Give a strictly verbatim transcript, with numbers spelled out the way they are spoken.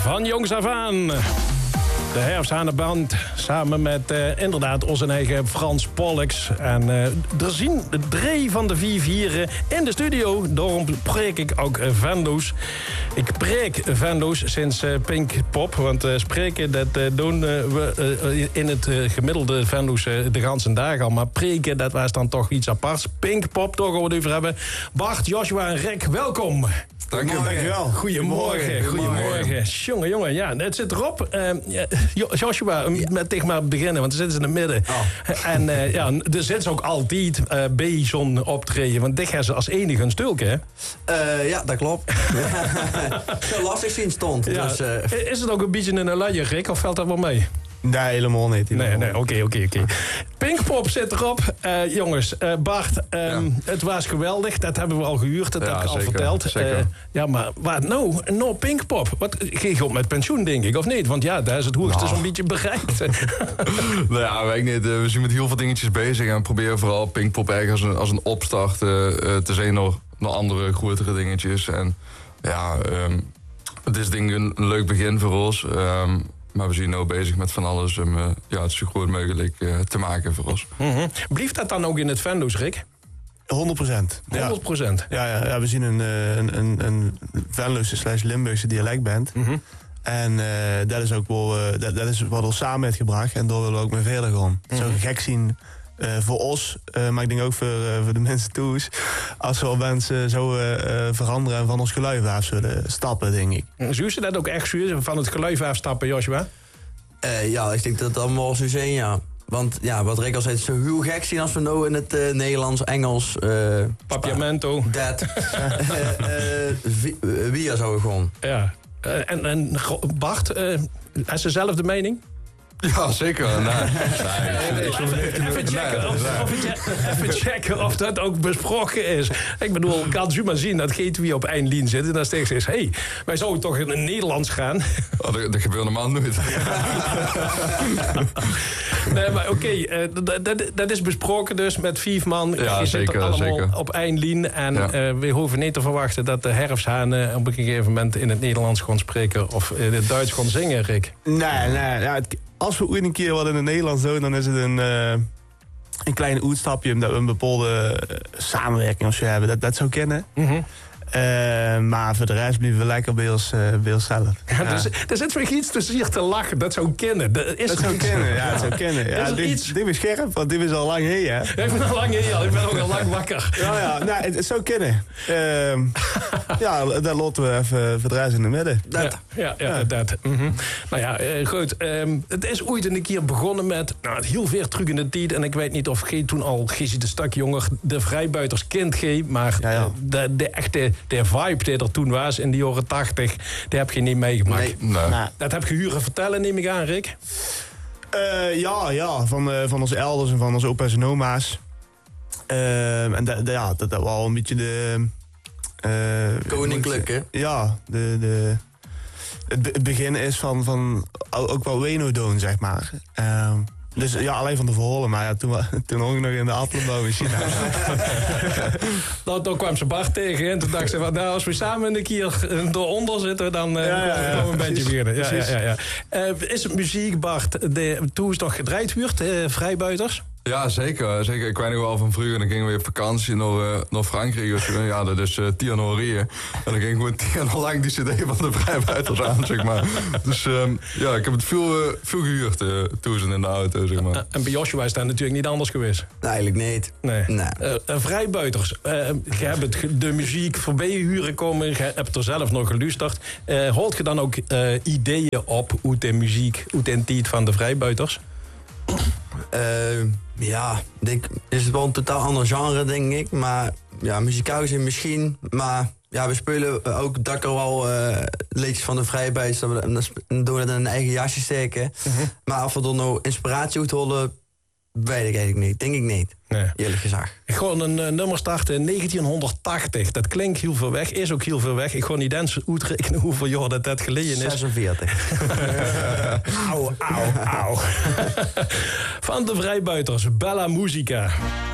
Van jongs af aan. De Herfsthanenband samen met uh, inderdaad onze eigen Frans Pollux. En uh, er zien drie van de vier vieren in de studio. Daarom preek ik ook uh, Venlo's. Ik preek Venlo's sinds uh, Pinkpop. Want uh, spreken, dat uh, doen uh, we uh, in het uh, gemiddelde Venlo's uh, de ganse dag al. Maar preken, dat was dan toch iets aparts. Pinkpop, toch gaan we het over hebben. Bart, Joshua en Rick, welkom. Dank je wel. Goedemorgen. Goedemorgen. Jongen, jongen, ja, het zit erop. Uh, Joshua, ja. met tegen maar beginnen, want er zitten ze in het midden. Oh. En uh, ja, er zit ze ook altijd uh, bij zo'n optreden. Want dit gaan ze als enige een stuk, hè? Uh, ja, dat klopt. Zo lastig zien stond. Ja. Dus, uh... Is het ook een beetje een lanje, Rick, of valt dat wel mee? Nee, helemaal niet. Helemaal nee, nee, oké, oké, oké. Pinkpop zit erop. Uh, jongens, uh, Bart, um, ja. het was geweldig. Dat hebben we al gehuurd, dat ja, heb ik zeker, al verteld. Zeker. Uh, ja, maar wat nou? No Pinkpop. Wat, ging je op met pensioen, denk ik, of niet? Want ja, daar is het hoogste nou. zo'n beetje bereikt. Nou ja, weet ik niet. We zijn met heel veel dingetjes bezig en proberen vooral Pinkpop eigenlijk als een, als een opstart uh, te zien naar, naar andere, grotere dingetjes. En ja, um, het is denk ik een, een leuk begin voor ons. Um, Maar we zijn nu bezig met van alles om uh, ja, het zo goed mogelijk uh, te maken voor ons. Mm-hmm. Blijft dat dan ook in het Venlo's, Rick? honderd procent. honderd procent? Ja, ja, ja, we zien een, een, een, een Venlose slash Limburgse dialectband. Mm-hmm. En uh, dat is ook wel, uh, dat, dat is wat ons samen heeft gebracht. En daar willen we ook mee verder gaan. Het mm-hmm. zou gek zien uh, voor ons, uh, maar ik denk ook voor, uh, voor de mensen thuis. Als we al mensen zo uh, veranderen en van ons geluid af zullen stappen, denk ik. Zou je dat ook echt zuur van het geluid afstappen, Joshua? Uh, ja, ik denk dat dat allemaal zo zijn, ja. Want ja, wat Rick al zei, het is zo heel gek zien als we nou in het uh, Nederlands, Engels... Uh, Papiamento. Dat. Wie zou we gewoon. Ja. Uh, en, en Bart, uh, is ze zelf de mening? Ja, zeker. Nee. Nee, even, checken of, even checken of dat ook besproken is. Ik bedoel, kan u maar zien dat G twee op één lijn zit en dan steeds is, hé, hey, wij zouden toch in het Nederlands gaan. Oh, dat, dat gebeurt normaal nooit. Nee, maar oké, okay, uh, dat, dat, dat is besproken dus met vijf man. Ja, je zeker, zit allemaal zeker. op één lijn. En ja. uh, we hoeven niet te verwachten dat de herfsthanen op een gegeven moment in het Nederlands gaan spreken of in het Duits gaan zingen, Rick. Nee, nee, ja, het, als we ooit een keer wat in het Nederlands doen, dan is het een, uh, een klein uitstapje omdat we een bepaalde uh, samenwerking of zo hebben. Dat, dat zou kennen. Mm-hmm. Uh, maar voor de rest blijven we lekker bij ons, uh, bij onszelf. Ja, ja. Dus, er zit voor iets tussen hier te lachen. Dat zou kennen. Dat, is dat zou kennen, ja. Dat zou kennen. Ja, dit, iets... dit is scherp, want dit is al lang heen, hè? Ik ben al lang heen, ik ben ook al lang wakker. Ja, ja, nou, het, het zou kennen. Uh, ja, dat laten we even voor de rest in de midden. Dat. Ja, ja, ja, ja. dat. Mm-hmm. Nou ja, uh, goed. Um, het is ooit een keer begonnen met nou, heel veel terug in de tijd. En ik weet niet of G toen al, G zit een stuk jonger, de vrijbuiters kent G. Maar ja, ja. De, de echte... De vibe die er toen was in de jaren tachtig, die heb je niet meegemaakt. Nee, nee. Dat heb je huren vertellen, neem ik aan, Rick? Uh, ja, ja, van, uh, van onze elders en van onze opa's en oma's. Uh, en da, da, ja, dat, dat was al een beetje de... Uh, Koninklijke. Ja, de, de, het begin is van, van ook wel Weno doen, zeg maar. Uh, Dus ja, alleen van de verholen, maar ja, toen, toen hong ik nog in de Appelenboom in China. nou, toen kwam ze Bart tegen en toen dacht ze, van, nou, als we samen een keer eronder zitten, dan uh, ja, ja, ja, ja, we een beetje weer. Ja, ja, ja, ja. Uh, is het muziek, Bart, de, toen is toch gedraaid wordt, uh, vrijbuiters? Ja, zeker, zeker. Ik weet nog wel van vroeger, dan gingen we op vakantie naar, uh, naar Frankrijk. Ja, dat is uh, tien jaar En dan ging gewoon tien jaar lang die cd van de vrijbuiters aan, zeg maar. Dus um, ja, ik heb het veel, uh, veel gehuurd uh, toen ze in de auto, zeg maar. En bij Joshua is dat natuurlijk niet anders geweest. Nee, eigenlijk niet. Nee. nee. Uh, uh, vrijbuiters, uh, je hebt de muziek voorbij huren komen, je hebt er zelf nog geluisterd. Uh, holt je dan ook uh, ideeën op uit de muziek, uit de tijd van de vrijbuiters? Uh, ja, denk, is het wel een totaal ander genre, denk ik. Maar ja, muzikaal gezien misschien. Maar ja, we spelen ook dat er wel uh, liedjes van de vrijbuiters. Dan doen we het in een eigen jasje steken. Uh-huh. Maar of we er nou inspiratie uit holen, weet ik eigenlijk niet. Denk ik niet. Nee. Eerlijk gezegd. Gewoon een uh, nummer starten in negentien tachtig. Dat klinkt heel veel weg, is ook heel veel weg. Ik ga niet eens uitrekenen hoeveel jaar dat dat geleden is. zesenveertig. Auw, auw, auw. Van de vrijbuiters, Bella Musica.